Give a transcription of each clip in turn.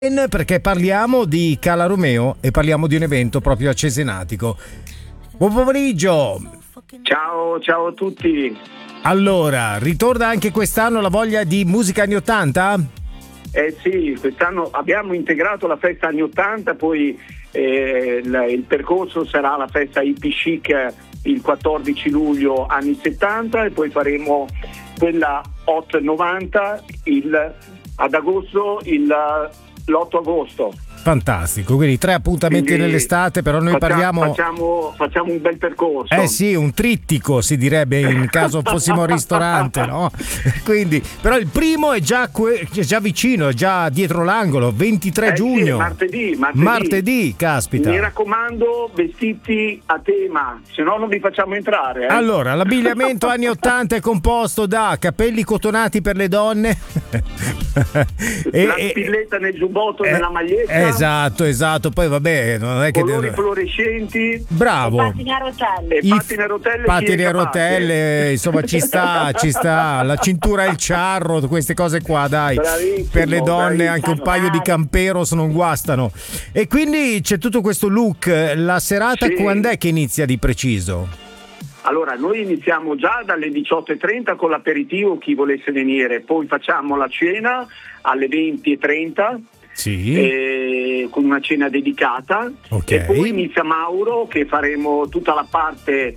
Perché parliamo di Cala Romeo e parliamo di un evento proprio a Cesenatico. Buon pomeriggio! Ciao a tutti! Allora, ritorna anche quest'anno la voglia di musica anni 80? Sì, quest'anno abbiamo integrato la festa anni 80, poi il percorso sarà la festa Hippie Chic il 14 luglio anni 70 e poi faremo quella Hot 90 ad agosto l'8 agosto. Fantastico, quindi 3 appuntamenti nell'estate, però noi facciamo un bel percorso. Sì, un trittico si direbbe in caso fossimo al ristorante, no? Quindi, però il primo è già vicino, è già dietro l'angolo, 23 giugno. Sì, martedì, caspita. Mi raccomando, vestiti a tema, se no non vi facciamo entrare. Allora, l'abbigliamento anni 80 è composto da capelli cotonati per le donne. La spilletta nel giubbotto e nella maglietta. Esatto, poi vabbè, non è che colori fluorescenti. Bravo. I pattini a rotelle. Insomma ci sta, la cintura e il ciarro, queste cose qua, dai. Bravissimo, per le donne anche un paio di camperos non guastano. E quindi c'è tutto questo look, la serata quando è che inizia di preciso? Allora, noi iniziamo già dalle 18:30 con l'aperitivo, chi volesse venire, poi facciamo la cena alle 20:30. Sì. Con una cena dedicata, okay. E poi inizia Mauro che faremo tutta la parte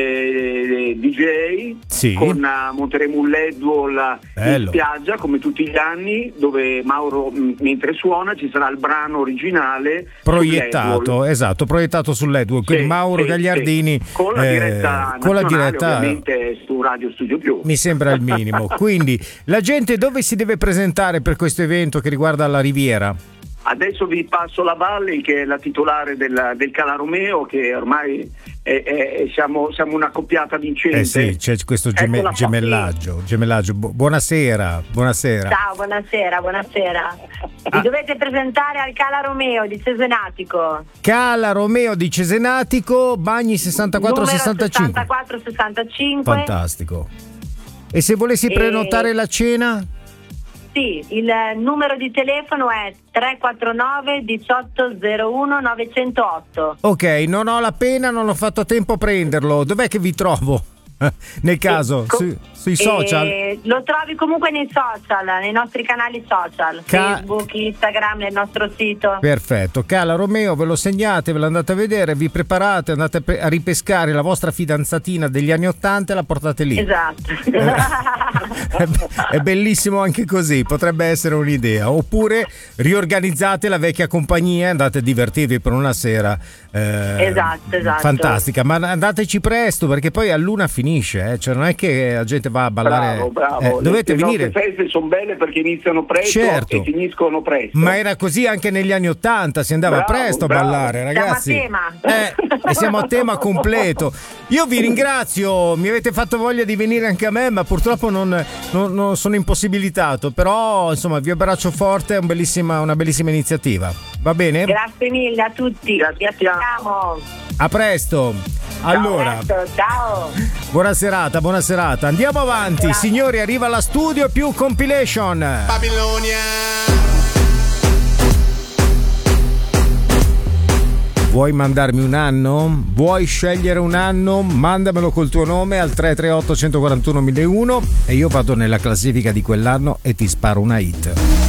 DJ, sì. Monteremo un LED wall in spiaggia come tutti gli anni, dove Mauro mentre suona ci sarà il brano originale proiettato sul LED wall, quindi Mauro Gagliardini con la diretta ovviamente su Radio Studio Più. Mi sembra il minimo. Quindi la gente dove si deve presentare per questo evento che riguarda la Riviera? Adesso vi passo la Valli, che è la titolare del Cala Romeo, che ormai siamo una coppiata vincente. Sì, c'è questo gemellaggio. Buonasera. Ciao, buonasera. Vi dovete presentare al Cala Romeo di Cesenatico. Cala Romeo di Cesenatico, Bagni 6465. 6465. Fantastico. E se volessi prenotare la cena? Sì, il numero di telefono è 349 1801 908. Ok, non ho la pena, non ho fatto a tempo a prenderlo. Dov'è che vi trovo? Nel caso, sui social? Lo trovi comunque nei social, nei nostri canali social, Facebook, Instagram, nel nostro sito. Perfetto, Cala Romeo, ve lo segnate, ve lo andate a vedere, vi preparate, andate a ripescare la vostra fidanzatina degli anni 80 e la portate lì. Esatto. È bellissimo anche così, potrebbe essere un'idea. Oppure riorganizzate la vecchia compagnia e andate a divertirvi per una sera. Esatto. Fantastica, ma andateci presto perché poi a luna finisce, cioè non è che la gente va a ballare. Bravo. Dovete venire. Le feste sono belle perché iniziano presto e finiscono presto. Ma era così anche negli anni 80, si andava presto a ballare, ragazzi. Siamo a tema. E siamo a tema completo. Io vi ringrazio, mi avete fatto voglia di venire anche a me, ma purtroppo non sono impossibilitato, però insomma vi abbraccio forte, è una bellissima iniziativa. Va bene? Grazie mille a tutti. Grazie. Vi aspettiamo. A presto. Allora, ciao. Buona serata. Andiamo avanti, signori, arriva la Studio Più Compilation. Babilonia. Vuoi mandarmi un anno? Vuoi scegliere un anno? Mandamelo col tuo nome al 338 141 1001 e io vado nella classifica di quell'anno e ti sparo una hit.